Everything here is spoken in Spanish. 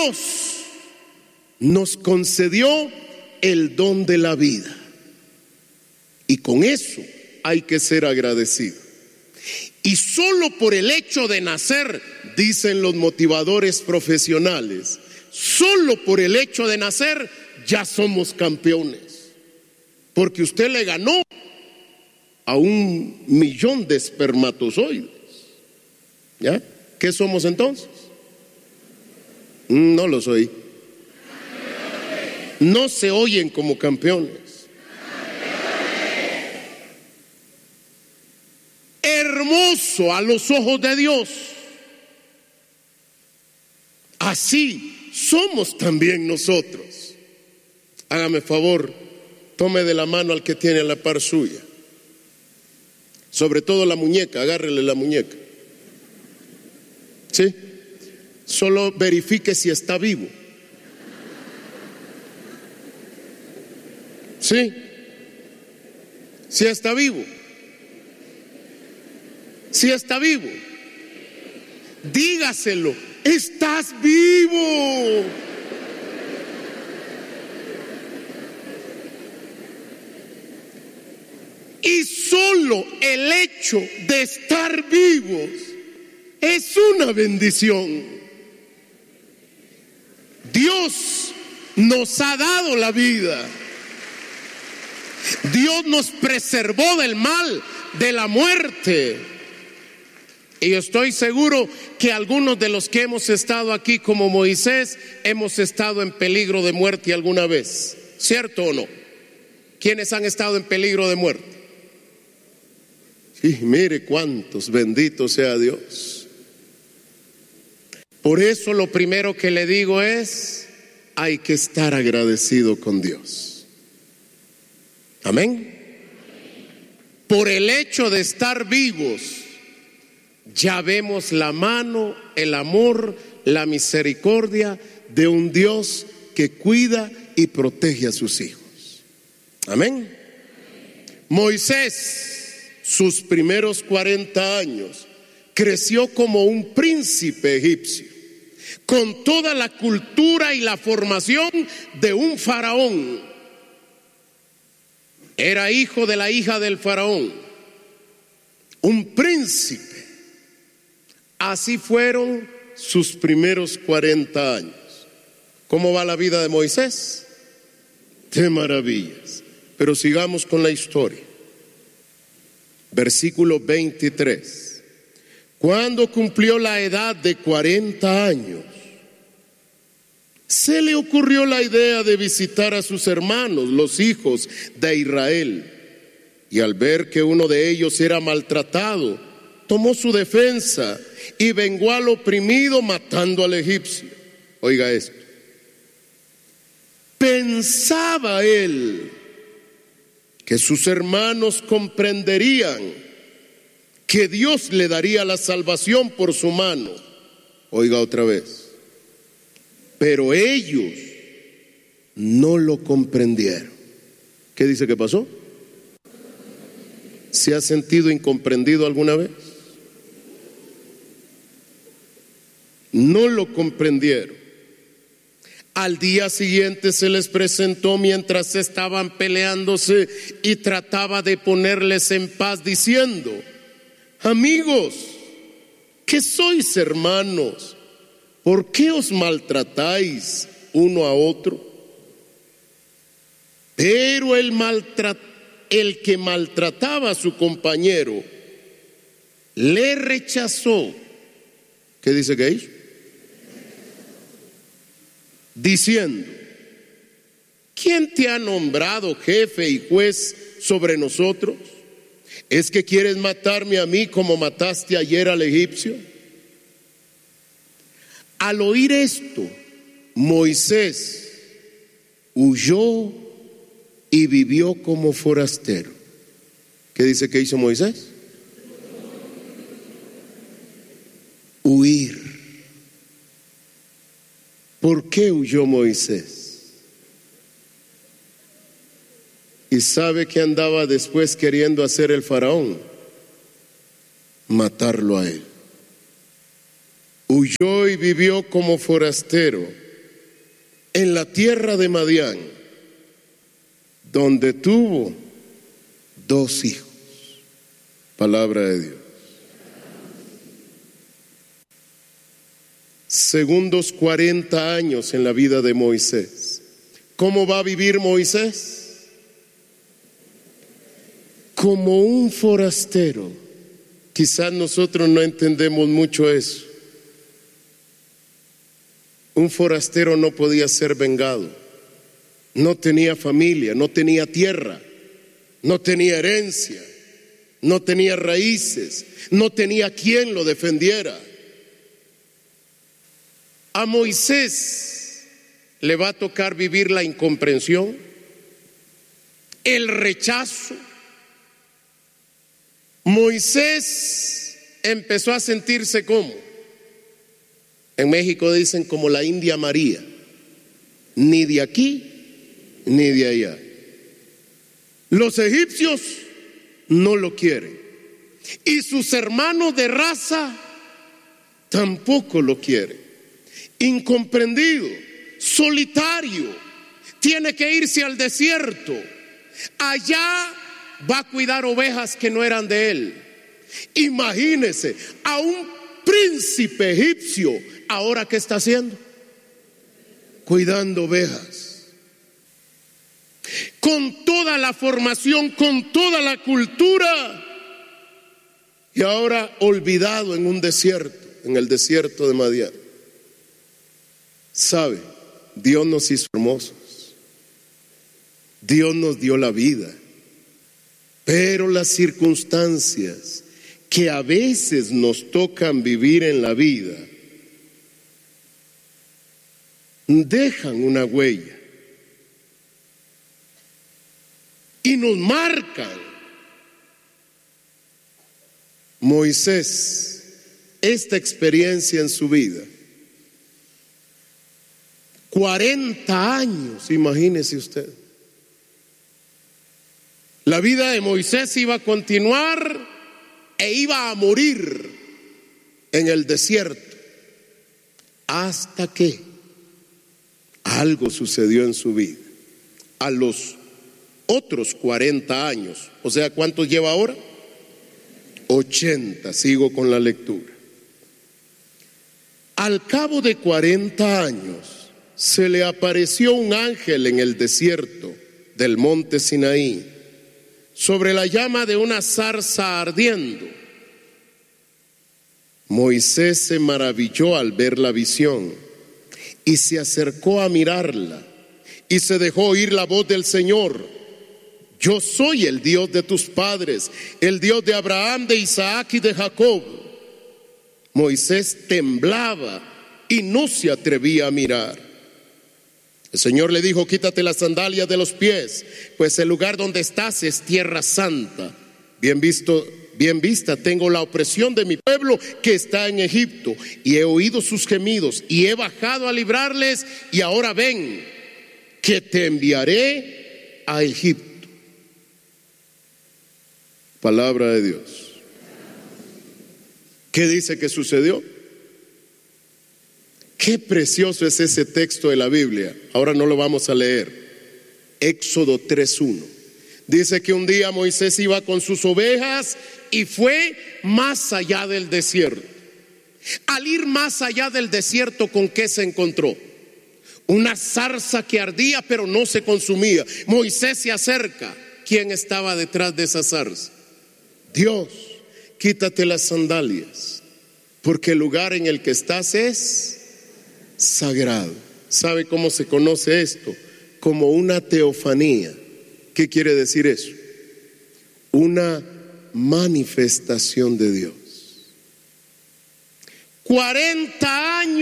Dios nos concedió el don de la vida. Y con eso hay que ser agradecido. Y solo por el hecho de nacer, dicen los motivadores profesionales, solo por el hecho de nacer ya somos campeones. Porque usted le ganó a 1.000.000 de espermatozoides. ¿Ya? ¿Qué somos entonces? No los oí. No se oyen como campeones. Hermoso a los ojos de Dios. Así somos también nosotros. Hágame favor, tome de la mano al que tiene a la par suya. Sobre todo la muñeca, agárrele la muñeca. ¿Sí? Solo verifique si está vivo. ¿Sí? Si está vivo. Si está vivo. Dígaselo, estás vivo. Y solo el hecho de estar vivos es una bendición. Dios nos ha dado la vida. Dios nos preservó del mal, de la muerte. Y estoy seguro que algunos de los que hemos estado aquí como Moisés hemos estado en peligro de muerte alguna vez. ¿Cierto o no? ¿Quiénes han estado en peligro de muerte? Sí, mire cuántos, bendito sea Dios. Por eso lo primero que le digo es, hay que estar agradecido con Dios. Amén. Por el hecho de estar vivos, ya vemos la mano, el amor, la misericordia de un Dios que cuida y protege a sus hijos. Amén. Moisés, sus primeros 40 años, creció como un príncipe egipcio, con toda la cultura y la formación de un faraón. Era hijo de la hija del faraón, un príncipe. Así fueron sus primeros 40 años. ¿Cómo va la vida de Moisés? De maravillas. Pero sigamos con la historia. Versículo 23. Cuando cumplió la edad de 40 años, se le ocurrió la idea de visitar a sus hermanos, los hijos de Israel. Y al ver que uno de ellos era maltratado, tomó su defensa y vengó al oprimido matando al egipcio. Oiga esto. Pensaba él que sus hermanos comprenderían que Dios le daría la salvación por su mano. Oiga otra vez. Pero ellos no lo comprendieron. ¿Qué dice que pasó? ¿Se ha sentido incomprendido alguna vez? No lo comprendieron. Al día siguiente se les presentó mientras estaban peleándose y trataba de ponerles en paz diciendo: amigos, que sois hermanos, ¿por qué os maltratáis uno a otro? Pero el que maltrataba a su compañero le rechazó. ¿Qué dice que hizo? Diciendo: ¿quién te ha nombrado jefe y juez sobre nosotros? ¿Es que quieres matarme a mí como mataste ayer al egipcio? Al oír esto, Moisés huyó y vivió como forastero. ¿Qué dice que hizo Moisés? Huir. ¿Por qué huyó Moisés? ¿Y sabe qué andaba después queriendo hacer el faraón? Matarlo a él. Huyó y vivió como forastero en la tierra de Madián, donde tuvo 2 hijos. Palabra de Dios. Segundos 40 años en la vida de Moisés. ¿Cómo va a vivir Moisés? Como un forastero. Quizás nosotros no entendemos mucho eso. Un forastero no podía ser vengado. No tenía familia, no tenía tierra, no tenía herencia, no tenía raíces, no tenía quien lo defendiera. A Moisés le va a tocar vivir la incomprensión, el rechazo. Moisés empezó a sentirse como, en México dicen como la India María, ni de aquí ni de allá. Los egipcios no lo quieren y sus hermanos de raza tampoco lo quieren. Incomprendido, solitario, tiene que irse al desierto. Allá va a cuidar ovejas que no eran de él. Imagínese a un príncipe egipcio, ahora ¿qué está haciendo? Cuidando ovejas. Con toda la formación, con toda la cultura, y ahora olvidado en un desierto, en el desierto de Madián. ¿Sabe? Dios nos hizo hermosos. Dios nos dio la vida. Pero las circunstancias que a veces nos tocan vivir en la vida dejan una huella y nos marcan. Moisés, esta experiencia en su vida, 40 años, imagínese usted. La vida de Moisés iba a continuar e iba a morir en el desierto hasta que algo sucedió en su vida. A los otros 40 años, o sea, ¿cuántos lleva ahora? 80, sigo con la lectura. Al cabo de 40 años, se le apareció un ángel en el desierto del monte Sinaí, sobre la llama de una zarza ardiendo. Moisés se maravilló al ver la visión y se acercó a mirarla y se dejó oír la voz del Señor. Yo soy el Dios de tus padres, el Dios de Abraham, de Isaac y de Jacob. Moisés temblaba y no se atrevía a mirar. El Señor le dijo: quítate las sandalias de los pies, pues el lugar donde estás es tierra santa. Bien vista tengo la opresión de mi pueblo que está en Egipto, y he oído sus gemidos y he bajado a librarles, y ahora ven que te enviaré a Egipto. Palabra de Dios. ¿Qué dice que sucedió? Qué precioso es ese texto de la Biblia. Ahora no lo vamos a leer. Éxodo 3:1. Dice que un día Moisés iba con sus ovejas y fue más allá del desierto. Al ir más allá del desierto, ¿con qué se encontró? Una zarza que ardía pero no se consumía. Moisés se acerca. ¿Quién estaba detrás de esa zarza? Dios. Quítate las sandalias, porque el lugar en el que estás es sagrado. ¿Sabe cómo se conoce esto? Como una teofanía. ¿Qué quiere decir eso? Una manifestación de Dios. 40 años